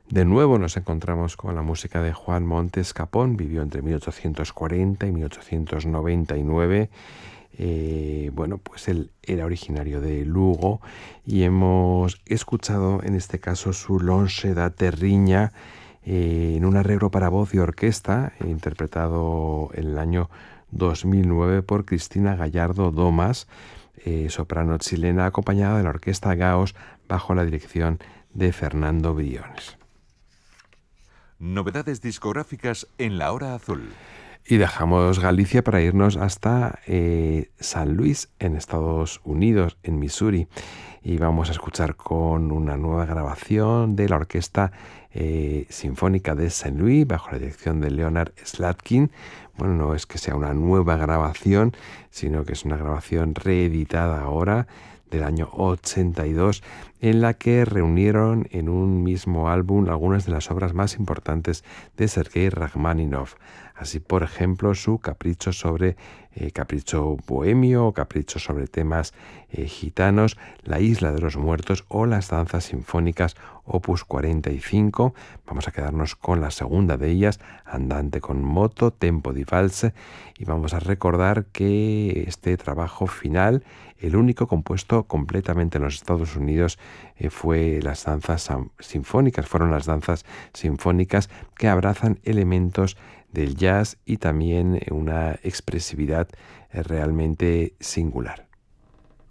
De nuevo nos encontramos con la música de Juan Montes Capón. Vivió entre 1840 y 1899. Bueno, pues él era originario de Lugo y hemos escuchado en este caso su Lonxe da Terriña en un arreglo para voz y orquesta interpretado en el año 2009 por Cristina Gallardo Domas, soprano chilena, acompañada de la orquesta Gaos bajo la dirección de Fernando Briones. Novedades discográficas en La Hora Azul. Y dejamos Galicia para irnos hasta San Luis, en Estados Unidos, en Missouri. Y vamos a escuchar con una nueva grabación de la Orquesta Sinfónica de Saint Louis, bajo la dirección de Leonard Slatkin. Bueno, no es que sea una nueva grabación, sino que es una grabación reeditada ahora, del año 82, en la que reunieron en un mismo álbum algunas de las obras más importantes de Sergei Rachmaninoff. Así, por ejemplo, su Capricho bohemio, o Capricho sobre temas gitanos, La Isla de los Muertos o las Danzas Sinfónicas Opus 45. Vamos a quedarnos con la segunda de ellas, Andante con moto, Tempo di valse, y vamos a recordar que este trabajo final, el único compuesto completamente en los Estados Unidos, fueron las danzas sinfónicas que abrazan elementos del jazz y también una expresividad realmente singular.